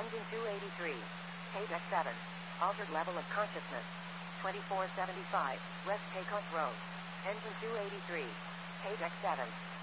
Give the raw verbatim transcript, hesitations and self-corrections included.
Engine two eighty-three. Page X seven. Altered level of consciousness. twenty-four seventy-five, West Pecos Road. Engine two eighty-three. Page X seven.